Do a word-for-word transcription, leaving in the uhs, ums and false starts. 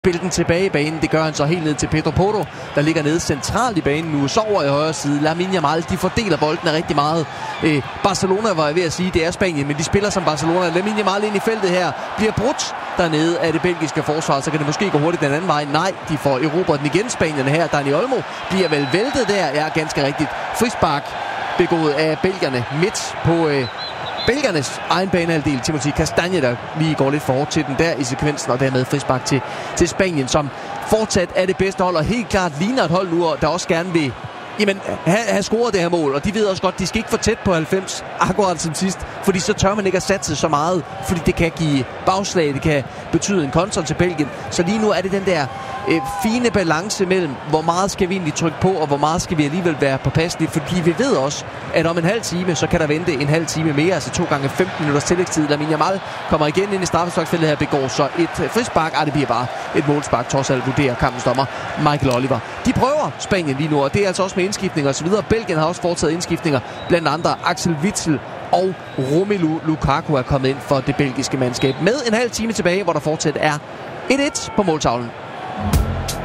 spille den tilbage i banen. Det gør han så helt ned til Pedro Porro, der ligger nede centralt i banen nu. Så over i højre side. Lamine Yamal, de fordeler bolden rigtig meget. Øh, Barcelona var jeg ved at sige, det er Spanien, men de spiller som Barcelona. Lamine Yamal ind i feltet her. Bliver brudt dernede af det belgiske forsvar, så kan det måske gå hurtigt den anden vej. Nej, de får erobret den igen, Spanierne her. Dani Olmo bliver vel væltet der. Ja, ganske rigtigt. Frispark begået af belgierne midt på øh, belgernes egen banehalvdel. Timothy Castagne, der lige går lidt for hårdt til den der i sekvensen, og dermed frispark til, til Spanien, som fortsat er det bedste hold, og helt klart ligner et hold nu, der også gerne vil jamen, have, have scoret det her mål. Og de ved også godt, de skal ikke for tæt på halvfems, akkurat som sidst, fordi så tør man ikke at satse så meget, fordi det kan give bagslag, det kan betyde en kontra til Belgien. Så lige nu er det den der øh, fine balance mellem, hvor meget skal vi egentlig trykke på, og hvor meget skal vi alligevel være påpasselige, fordi vi ved også, at om en halv time, så kan der vente en halv time mere, altså to gange femten minutters tillægstid. Lamine Yamal kommer igen ind i straffesparksfeltet her, begår så et frispark, ah, det bliver bare et målspark, trods alt vurderer kampens dommer Michael Oliver. De prøver Spanien lige nu, og det er altså også med indskiftninger og så videre. Belgien har også foretaget indskiftninger, blandt andre Axel Witsel og Romelu Lukaku er kommet ind for det belgiske mandskab med en halv time tilbage, hvor der fortsat er et et på måltavlen.